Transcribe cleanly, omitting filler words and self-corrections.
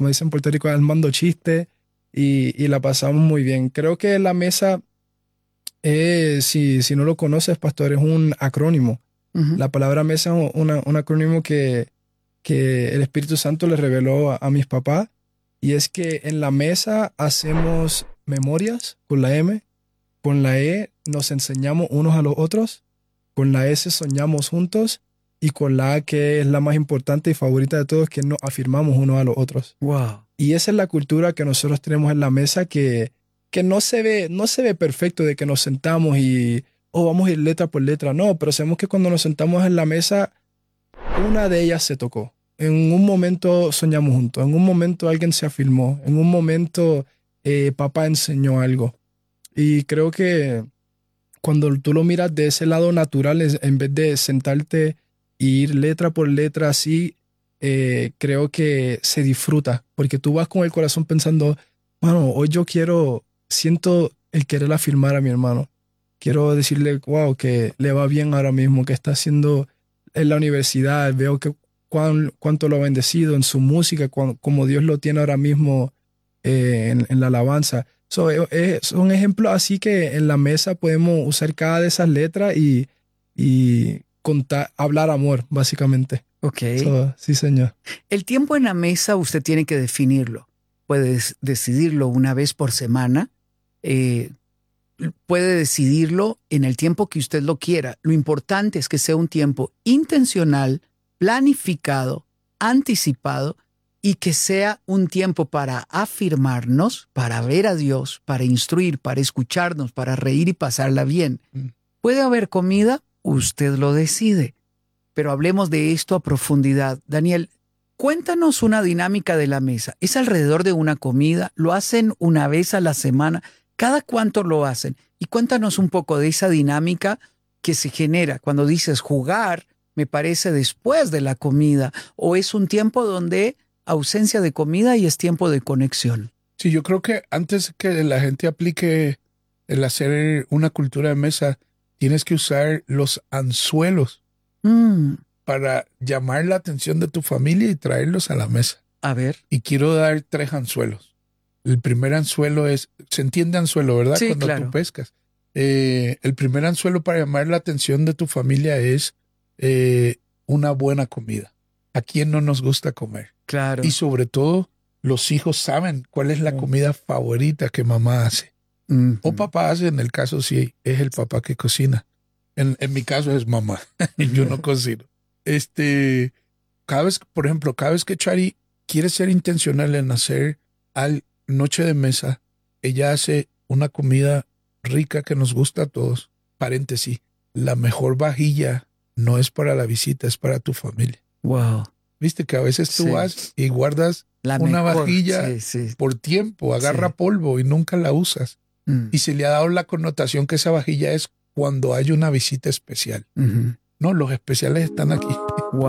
como dicen en Puerto Rico, armando chistes y la pasamos muy bien. Creo que la mesa, si no lo conoces, pastor, es un acrónimo. Ujú. La palabra mesa es un acrónimo que el Espíritu Santo le reveló a mis papás. Y es que en la mesa hacemos memorias con la M, con la E nos enseñamos unos a los otros, con la S soñamos juntos y con la A, que es la más importante y favorita de todos, que nos afirmamos unos a los otros. Wow. Y esa es la cultura que nosotros tenemos en la mesa que no se ve perfecto de que nos sentamos y vamos a ir letra por letra. No, pero sabemos que cuando nos sentamos en la mesa, una de ellas se tocó. En un momento soñamos juntos, en un momento alguien se afirmó, en un momento papá enseñó algo. Y creo que cuando tú lo miras de ese lado natural, en vez de sentarte e ir letra por letra así, creo que se disfruta, porque tú vas con el corazón pensando, bueno, hoy siento el querer afirmar a mi hermano. Quiero decirle, wow, que le va bien ahora mismo, que está haciendo en la universidad, veo que cuánto lo ha bendecido en su música, como Dios lo tiene ahora mismo en la alabanza. Son ejemplos así que en la mesa podemos usar cada de esas letras y hablar amor, básicamente. Ok. Sí, señor. El tiempo en la mesa usted tiene que definirlo. Puedes decidirlo una vez por semana. Puede decidirlo en el tiempo que usted lo quiera. Lo importante es que sea un tiempo intencional, planificado, anticipado y que sea un tiempo para afirmarnos, para ver a Dios, para instruir, para escucharnos, para reír y pasarla bien. ¿Puede haber comida? Usted lo decide. Pero hablemos de esto a profundidad. Daniel, cuéntanos una dinámica de la mesa. ¿Es alrededor de una comida? ¿Lo hacen una vez a la semana? ¿Cada cuánto lo hacen? Y cuéntanos un poco de esa dinámica que se genera cuando dices jugar, me parece después de la comida, o es un tiempo donde ausencia de comida y es tiempo de conexión. Sí, yo creo que antes que la gente aplique el hacer una cultura de mesa, tienes que usar los anzuelos para llamar la atención de tu familia y traerlos a la mesa. A ver. Y quiero dar 3 anzuelos. El primer anzuelo se entiende anzuelo, ¿verdad? Sí, cuando claro. tú pescas. El primer anzuelo para llamar la atención de tu familia es una buena comida. ¿A quién no nos gusta comer? Claro. Y sobre todo, los hijos saben cuál es la comida favorita que mamá hace. O papá hace, en el caso si es el papá que cocina. En mi caso es mamá. Yo no cocino. Por ejemplo, cada vez que Chari quiere ser intencional en hacer noche de mesa, ella hace una comida rica que nos gusta a todos. Paréntesis, la mejor vajilla no es para la visita, es para tu familia. Wow. Viste que a veces tú vas y guardas una vajilla por tiempo, agarra polvo y nunca la usas. Y se le ha dado la connotación que esa vajilla es cuando hay una visita especial. No, los especiales están aquí. Wow.